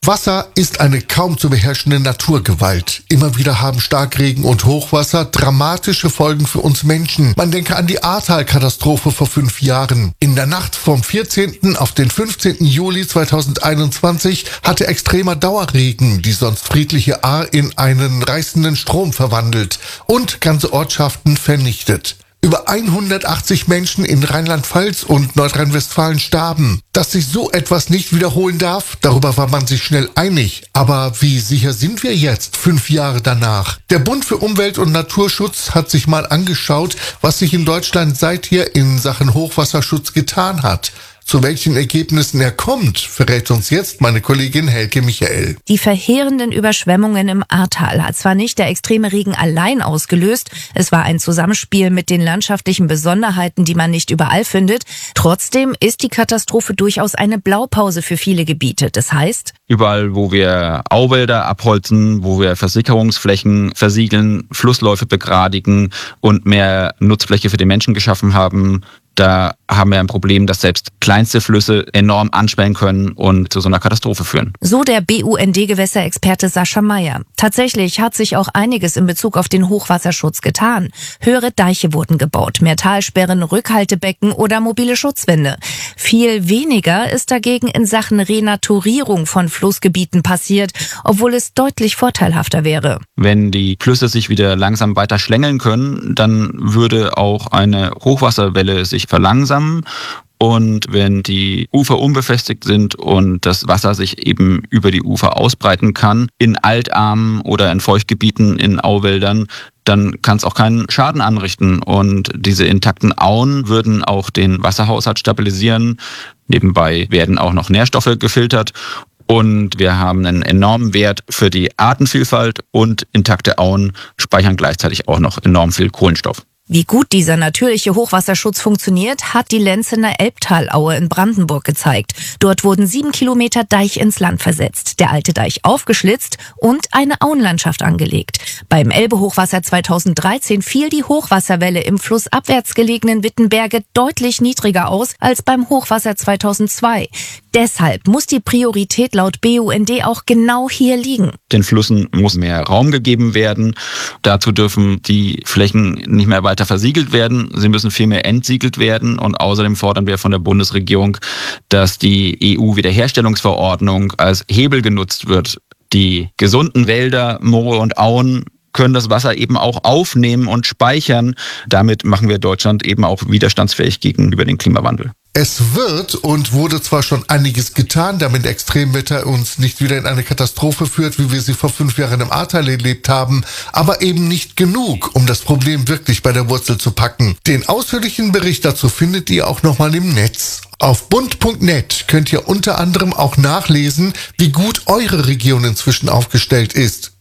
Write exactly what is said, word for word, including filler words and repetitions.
Wasser ist eine kaum zu beherrschende Naturgewalt. Immer wieder haben Starkregen und Hochwasser dramatische Folgen für uns Menschen. Man denke an die Ahrtal-Katastrophe vor fünf Jahren. In der Nacht vom vierzehnten auf den fünfzehnten Juli zweitausendeinundzwanzig hatte extremer Dauerregen die sonst friedliche Ahr in einen reißenden Strom verwandelt und ganze Ortschaften vernichtet. Über hundertachtzig Menschen in Rheinland-Pfalz und Nordrhein-Westfalen starben. Dass sich so etwas nicht wiederholen darf, darüber war man sich schnell einig. Aber wie sicher sind wir jetzt, fünf Jahre danach? Der Bund für Umwelt und Naturschutz hat sich mal angeschaut, was sich in Deutschland seither in Sachen Hochwasserschutz getan hat. Zu welchen Ergebnissen er kommt, verrät uns jetzt meine Kollegin Helke Michael. Die verheerenden Überschwemmungen im Ahrtal hat zwar nicht der extreme Regen allein ausgelöst, es war ein Zusammenspiel mit den landschaftlichen Besonderheiten, die man nicht überall findet. Trotzdem ist die Katastrophe durchaus eine Blaupause für viele Gebiete. Das heißt, überall, wo wir Auwälder abholzen, wo wir Versickerungsflächen versiegeln, Flussläufe begradigen und mehr Nutzfläche für den Menschen geschaffen haben, da haben wir ein Problem, dass selbst kleinste Flüsse enorm anschwellen können und zu so einer Katastrophe führen. So der B U N D-Gewässerexperte Sascha Meyer. Tatsächlich hat sich auch einiges in Bezug auf den Hochwasserschutz getan. Höhere Deiche wurden gebaut, mehr Talsperren, Rückhaltebecken oder mobile Schutzwände. Viel weniger ist dagegen in Sachen Renaturierung von Flussgebieten passiert, obwohl es deutlich vorteilhafter wäre. Wenn die Flüsse sich wieder langsam weiter schlängeln können, dann würde auch eine Hochwasserwelle sich verlangsamen. Und wenn die Ufer unbefestigt sind und das Wasser sich eben über die Ufer ausbreiten kann, in Altarmen oder in Feuchtgebieten, in Auwäldern, dann kann es auch keinen Schaden anrichten. Und diese intakten Auen würden auch den Wasserhaushalt stabilisieren. Nebenbei werden auch noch Nährstoffe gefiltert. Und wir haben einen enormen Wert für die Artenvielfalt und intakte Auen speichern gleichzeitig auch noch enorm viel Kohlenstoff. Wie gut dieser natürliche Hochwasserschutz funktioniert, hat die Lenzener Elbtalaue in Brandenburg gezeigt. Dort wurden sieben Kilometer Deich ins Land versetzt, der alte Deich aufgeschlitzt und eine Auenlandschaft angelegt. Beim Elbe-Hochwasser zweitausenddreizehn fiel die Hochwasserwelle im flussabwärts gelegenen Wittenberge deutlich niedriger aus als beim Hochwasser zweitausendzwei. Deshalb muss die Priorität laut B U N D auch genau hier liegen. Den Flüssen muss mehr Raum gegeben werden. Dazu dürfen die Flächen nicht mehr weiter versiegelt werden. Sie müssen vielmehr entsiegelt werden. Und außerdem fordern wir von der Bundesregierung, dass die E U-Wiederherstellungsverordnung als Hebel genutzt wird. Die gesunden Wälder, Moore und Auen können das Wasser eben auch aufnehmen und speichern. Damit machen wir Deutschland eben auch widerstandsfähig gegenüber dem Klimawandel. Es wird und wurde zwar schon einiges getan, damit Extremwetter uns nicht wieder in eine Katastrophe führt, wie wir sie vor fünf Jahren im Ahrtal erlebt haben, aber eben nicht genug, um das Problem wirklich bei der Wurzel zu packen. Den ausführlichen Bericht dazu findet ihr auch nochmal im Netz. Auf bund punkt net könnt ihr unter anderem auch nachlesen, wie gut eure Region inzwischen aufgestellt ist.